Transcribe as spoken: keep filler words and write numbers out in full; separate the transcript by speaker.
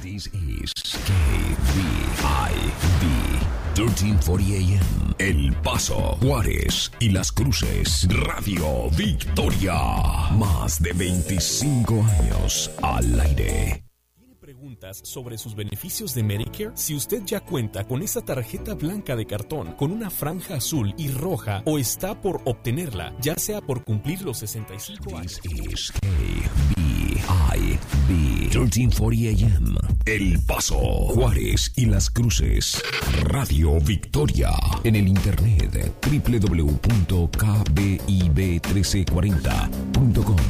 Speaker 1: This is K V I D thirteen forty A M. El Paso, Juárez y Las Cruces. Radio Victoria. Más de veinticinco años al aire.
Speaker 2: ¿Preguntas sobre sus beneficios de Medicare? Si usted ya cuenta con esa tarjeta blanca de cartón con una franja azul y roja o está por obtenerla, ya sea por cumplir los sesenta y cinco años.
Speaker 1: This is K V I D thirteen forty A M. El Paso, Juárez y Las Cruces. Radio Victoria. En el internet doble u doble u doble u punto k b i b uno tres cuarenta punto com.